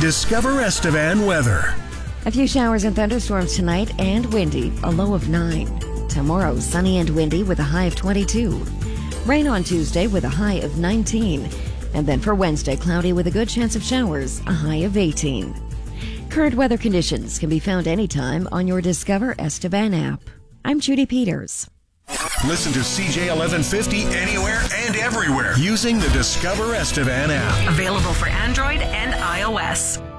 Discover Estevan weather. A few showers and thunderstorms tonight and windy, a low of 9. Tomorrow, sunny and windy with a high of 22. Rain on Tuesday with a high of 19. And then for Wednesday, cloudy with a good chance of showers, a high of 18. Current weather conditions can be found anytime on your Discover Estevan app. I'm Judy Peters. Listen to CJ 1150 anywhere and everywhere using the Discover Estevan app. Available for Android and iOS.